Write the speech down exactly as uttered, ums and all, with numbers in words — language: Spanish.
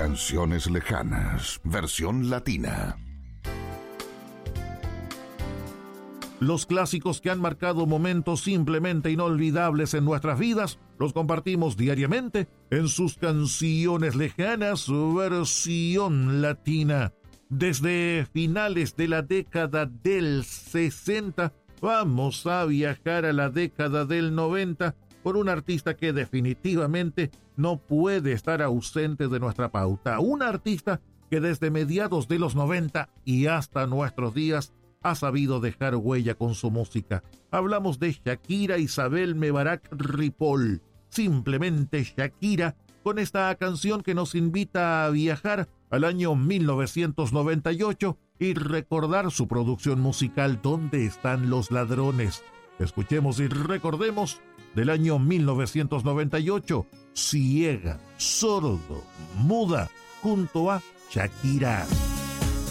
Canciones lejanas, versión latina. Los clásicos que han marcado momentos simplemente inolvidables en nuestras vidas, los compartimos diariamente en sus Canciones lejanas, versión latina. Desde finales de la década del sesenta, vamos a viajar a la década del noventa por un artista que definitivamente no puede estar ausente de nuestra pauta. Un artista que desde mediados de los noventa y hasta nuestros días ha sabido dejar huella con su música. Hablamos de Shakira Isabel Mebarak Ripoll, simplemente Shakira, con esta canción que nos invita a viajar al año mil novecientos noventa y ocho y recordar su producción musical ¿Dónde están los ladrones? Escuchemos y recordemos del año mil novecientos noventa y ocho, Ciega, Sordo, Muda, junto a Shakira.